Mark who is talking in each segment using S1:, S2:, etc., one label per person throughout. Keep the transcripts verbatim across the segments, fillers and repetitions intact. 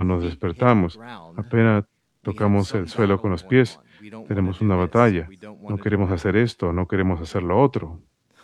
S1: nos despertamos, apenas tocamos el suelo con los pies, tenemos una batalla. No queremos hacer esto, no queremos hacer lo otro.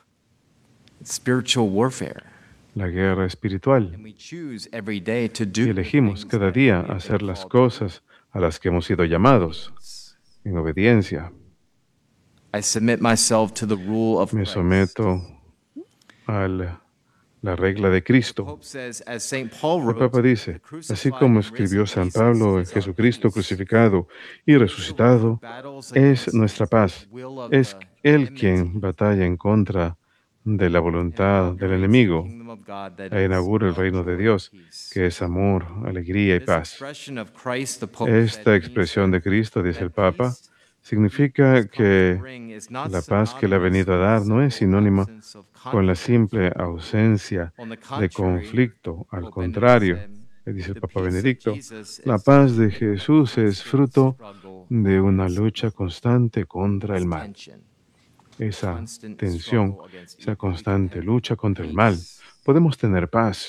S2: Spiritual warfare.
S1: La guerra espiritual.
S2: And we choose every day to do
S1: Y
S2: the
S1: elegimos
S2: things
S1: cada
S2: that
S1: día
S2: we have
S1: hacer
S2: been
S1: las
S2: called
S1: cosas a las que hemos sido llamados,
S2: to.
S1: en obediencia.
S2: I submit myself to the rule of
S1: Me
S2: Christ.
S1: someto a la, la regla de Cristo.
S2: Pope says, as Saint Paul
S1: El
S2: wrote,
S1: Papa
S2: the
S1: dice,
S2: crucified
S1: así como
S2: and
S1: escribió
S2: risen
S1: San
S2: Jesus
S1: Pablo,
S2: is our
S1: Jesucristo
S2: peace.
S1: crucificado y resucitado
S2: Battles
S1: es
S2: against
S1: nuestra paz.
S2: the will of
S1: Es
S2: the
S1: Él
S2: enmity,
S1: quien batalla en contra de la
S2: and
S1: voluntad del
S2: inaugurates the
S1: enemigo
S2: kingdom of God that
S1: e
S2: is
S1: inaugura el
S2: love,
S1: reino de
S2: joy,
S1: Dios,
S2: and peace.
S1: que es amor, alegría y
S2: This
S1: paz.
S2: expression of Christ, the Pope said,
S1: Esta
S2: means
S1: expresión de
S2: that
S1: Cristo, dice el
S2: that
S1: Papa,
S2: peace
S1: significa
S2: he's come to
S1: que
S2: bring is not
S1: la paz que Él ha
S2: synonymous
S1: venido a
S2: with
S1: dar no es
S2: simple
S1: sinónima
S2: absence of
S1: con la
S2: conflict.
S1: simple ausencia
S2: On the
S1: de
S2: contrary,
S1: conflicto. Al
S2: Pope Benedict
S1: contrario,
S2: said,
S1: le dice el
S2: the
S1: Papa
S2: peace of
S1: Benedicto,
S2: Jesus
S1: la
S2: is
S1: paz de
S2: a
S1: Jesús es
S2: constant
S1: fruto
S2: struggle
S1: de una
S2: against
S1: lucha
S2: evil.
S1: constante contra el
S2: It's
S1: mal.
S2: tension,
S1: Esa
S2: constant
S1: tensión,
S2: struggle against
S1: esa
S2: evil. We can
S1: constante
S2: have
S1: lucha contra el mal.
S2: peace.
S1: Podemos tener paz.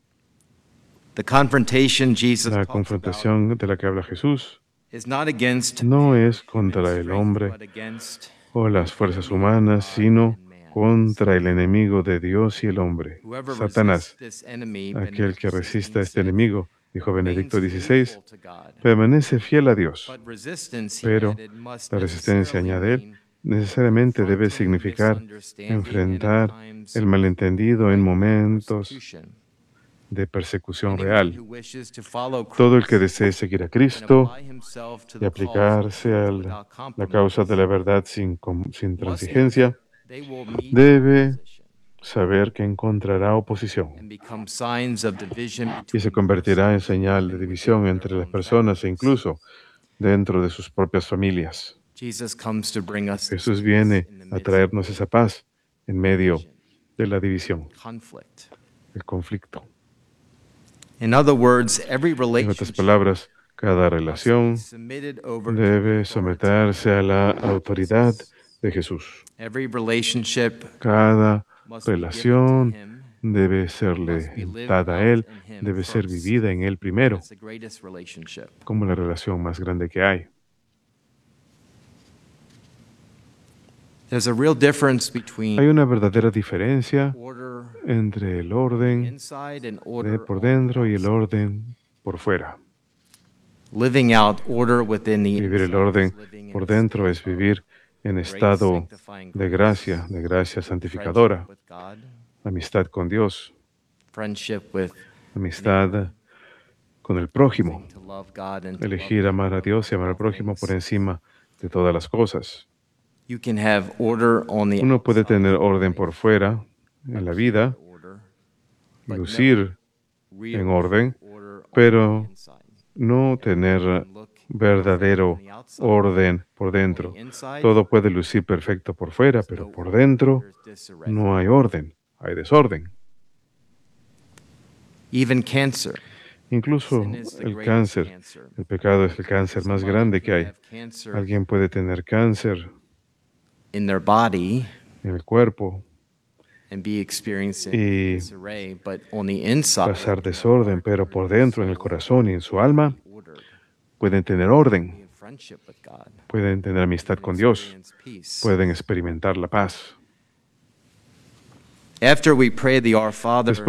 S2: The confrontation Jesus
S1: La
S2: talks about
S1: confrontación de la que habla Jesús
S2: is not against
S1: no
S2: man or
S1: es contra
S2: human
S1: el
S2: strength,
S1: hombre
S2: but against
S1: o
S2: the
S1: las fuerzas
S2: enemy of
S1: humanas,
S2: God
S1: sino
S2: and man,
S1: contra el
S2: Satan.
S1: enemigo de Dios y el hombre,
S2: Whoever
S1: Satanás.
S2: resists this enemy,
S1: Aquel
S2: Benedict
S1: que resista
S2: sixteen
S1: a este
S2: said,
S1: enemigo, dijo Benedicto
S2: remains
S1: dieciséis,
S2: faithful to God.
S1: permanece fiel a Dios.
S2: But resistance, he
S1: Pero
S2: added, must
S1: la resistencia,
S2: necessarily
S1: añade él,
S2: mean
S1: necesariamente debe
S2: confronting
S1: significar
S2: misunderstanding and at
S1: enfrentar
S2: times
S1: el malentendido en
S2: right
S1: momentos
S2: persecution.
S1: de persecución
S2: Anyone
S1: real.
S2: who wishes to follow
S1: Todo el que
S2: Christ
S1: desee seguir a
S2: and
S1: Cristo
S2: apply himself to
S1: y
S2: the call for
S1: aplicarse a
S2: truth
S1: la,
S2: without
S1: la causa de
S2: compromise
S1: la verdad sin, com- sin
S2: must know
S1: transigencia,
S2: that they will meet
S1: debe
S2: opposition
S1: saber que encontrará oposición
S2: and become signs of division
S1: y se
S2: between
S1: convertirá en
S2: persons,
S1: señal de
S2: even
S1: división
S2: within
S1: entre
S2: their
S1: las
S2: own
S1: personas e
S2: families.
S1: incluso dentro de sus propias familias.
S2: Jesus comes to bring us this
S1: Jesús
S2: peace
S1: viene
S2: in the
S1: a
S2: midst of
S1: traernos esa paz en medio
S2: division,
S1: de la división,
S2: conflict.
S1: el conflicto.
S2: In other words, every
S1: En otras
S2: relationship
S1: palabras, cada
S2: must be
S1: relación
S2: submitted over to the
S1: debe
S2: authority
S1: someterse a la
S2: of
S1: autoridad
S2: Jesus.
S1: de Jesús.
S2: Every relationship
S1: Cada
S2: must be given to
S1: relación
S2: him,
S1: debe
S2: must
S1: serle
S2: be lived
S1: dada a
S2: out
S1: Él,
S2: in him
S1: debe ser
S2: first.
S1: vivida en Él primero,
S2: That's the greatest relationship.
S1: como la relación más grande que hay.
S2: There's a real difference
S1: Hay
S2: between
S1: una verdadera diferencia
S2: order
S1: entre el orden
S2: inside and
S1: de
S2: order
S1: por
S2: on the
S1: dentro y el
S2: outside.
S1: orden por fuera.
S2: Living out order within the
S1: Vivir el
S2: inside
S1: orden
S2: is living in
S1: por
S2: a
S1: dentro
S2: state
S1: es
S2: of
S1: vivir en
S2: great
S1: estado
S2: sanctifying
S1: de
S2: grace,
S1: gracia, de gracia
S2: friendship
S1: santificadora,
S2: with God,
S1: amistad con Dios,
S2: friendship with
S1: amistad con el prójimo,
S2: choosing to love God and to love
S1: elegir amar a
S2: neighbor
S1: Dios y
S2: above
S1: amar al
S2: all
S1: prójimo por
S2: things.
S1: encima de todas las cosas.
S2: You can have order on the
S1: Uno puede
S2: outside
S1: tener
S2: of
S1: orden
S2: life,
S1: por fuera en la
S2: appear
S1: vida,
S2: order, but no
S1: lucir
S2: real
S1: en orden,
S2: order on
S1: pero
S2: the inside.
S1: no tener
S2: Can look
S1: verdadero
S2: perfect on the outside,
S1: orden por
S2: on the
S1: dentro.
S2: inside,
S1: Todo puede lucir perfecto por fuera,
S2: there's
S1: pero
S2: no
S1: por
S2: order,
S1: dentro
S2: there's disarray.
S1: no hay orden, hay desorden.
S2: Even cancer.
S1: Incluso
S2: Sin is the
S1: el
S2: greatest
S1: cáncer,
S2: cancer.
S1: el pecado es el cáncer más
S2: Somebody
S1: grande que
S2: could
S1: hay.
S2: have cancer
S1: Alguien puede tener cáncer
S2: in their body
S1: en el cuerpo
S2: and be experiencing
S1: y
S2: disarray, but on the inside,
S1: pasar desorden, pero por dentro, en el corazón y en su alma,
S2: be ordered,
S1: pueden tener
S2: be
S1: orden,
S2: in friendship with God,
S1: pueden tener amistad
S2: can
S1: con Dios,
S2: experience peace.
S1: pueden experimentar la paz.
S2: After we pray the Our Father,
S1: Después